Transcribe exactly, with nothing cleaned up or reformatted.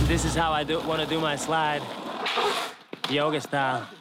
This is how I do want to do my slide, yoga style.